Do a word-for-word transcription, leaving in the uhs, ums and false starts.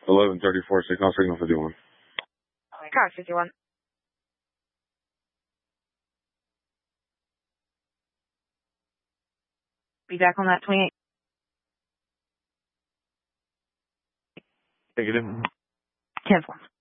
eleven thirty-four, signal, signal fifty-one. Car fifty-one. Be back on that twenty-eight. Negative. Cancel.